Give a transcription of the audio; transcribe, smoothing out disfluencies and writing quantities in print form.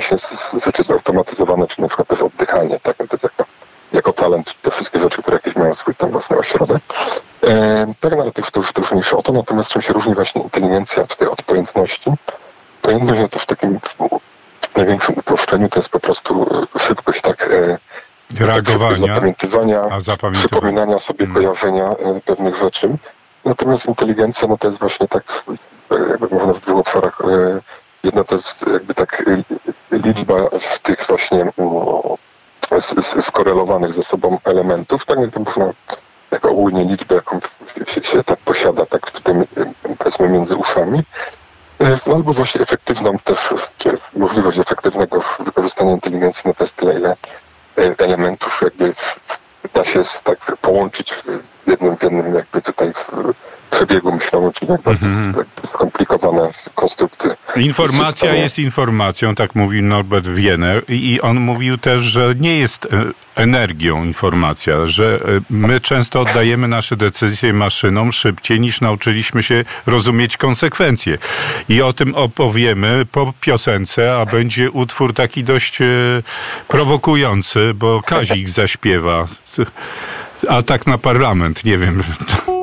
właśnie rzeczy zautomatyzowane, czy na przykład też oddychanie, tak, jako talent, te wszystkie rzeczy, które jakieś mają swój tam własny ośrodek. Tak, no ale to już mniejsze o to, natomiast czym się różni właśnie inteligencja tutaj od pojętności? Pojętność, no to w takim największym uproszczeniu to jest po prostu szybkość, tak, reagowania, zapamiętywania, przypominania sobie kojarzenia pewnych rzeczy. Natomiast inteligencja, no to jest właśnie tak, jakby można w dwóch obszarach, jedna to jest jakby tak liczba tych właśnie skorelowanych ze sobą elementów, tak, to można jako ogólnie liczbę, jaką się tak posiada, tak w tym, powiedzmy, między uszami. No, albo właśnie efektywną też, czy możliwość efektywnego wykorzystania inteligencji, no to jest tyle, ile elementów jakby da się tak połączyć w jednym jakby tutaj w przebiegu myślowym, czyli jak bardzo skomplikowane konstrukty. Informacja jest informacją, tak mówił Norbert Wiener, i on mówił też, że nie jest energią informacja, że my często oddajemy nasze decyzje maszynom szybciej niż nauczyliśmy się rozumieć konsekwencje. I o tym opowiemy po piosence, a będzie utwór taki dość prowokujący, bo Kazik zaśpiewa. Atak na parlament, nie wiem.